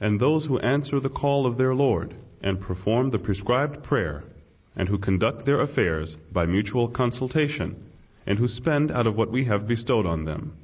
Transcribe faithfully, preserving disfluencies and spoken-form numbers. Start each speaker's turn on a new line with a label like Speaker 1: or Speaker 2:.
Speaker 1: and those who answer the call of their Lord and perform the prescribed prayer, and who conduct their affairs by mutual consultation, and who spend out of what we have bestowed on them.